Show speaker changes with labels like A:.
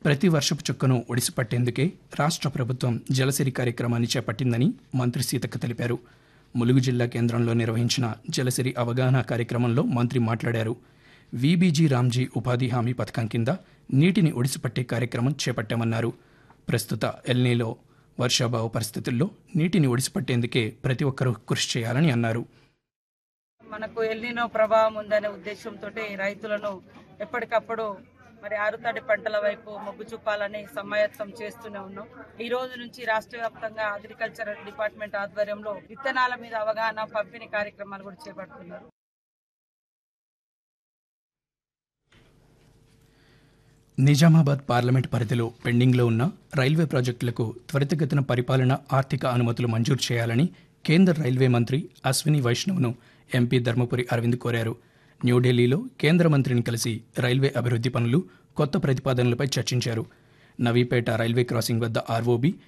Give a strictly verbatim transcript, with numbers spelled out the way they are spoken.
A: ప్రతి వర్షపు చుక్కను ఒడిసిపట్టేందుకే రాష్ట్ర ప్రభుత్వం జలసిరి కార్యక్రమాన్ని చేపట్టిందని మంత్రి సీతక్క తెలిపారు. ములుగు జిల్లా కేంద్రంలో నిర్వహించిన జలసిరి అవగాహన కార్యక్రమంలో మంత్రి మాట్లాడారు. వీబీజీ రామ్జీ ఉపాధి హామీ పథకం కింద నీటిని ఒడిసిపట్టే కార్యక్రమం చేపట్టామన్నారు. ప్రస్తుత ఎల్నీలో వర్షాభావ పరిస్థితుల్లో నీటిని ఒడిసిపట్టేందుకే ప్రతి ఒక్కరూ కృషి చేయాలని అన్నారు.
B: మనకు ఎల్నినో ప్రభావం ఉందనే ఉద్దేశంతో రైతులను ఎప్పటికప్పుడు మరి ఆరుతడి పంటల వైపు మొగ్గు చూపాలని సమాయత్తం చేస్తూనే ఉన్నాం. ఈ రోజు నుంచి రాష్ట్ర వ్యాప్తంగా అగ్రికల్చర్ డిపార్ట్మెంట్ ఆధ్వర్యంలో విత్తనాల మీద అవగాహన పంపిణీ కార్యక్రమాలు కూడా చేపడుతున్నారు.
A: నిజామాబాద్ పార్లమెంట్ పరిధిలో పెండింగ్లో ఉన్న రైల్వే ప్రాజెక్టులకు త్వరితగతిన పరిపాలన ఆర్థిక అనుమతులు మంజూరు చేయాలని కేంద్ర రైల్వే మంత్రి అశ్విని వైష్ణవ్ను ఎంపీ ధర్మపురి అరవింద్ కోరారు. న్యూఢిల్లీలో కేంద్ర మంత్రిని కలిసి రైల్వే అభివృద్ధి పనులు, కొత్త ప్రతిపాదనలపై చర్చించారు. నవీపేట రైల్వే క్రాసింగ్ వద్ద ఆర్ఓబీ,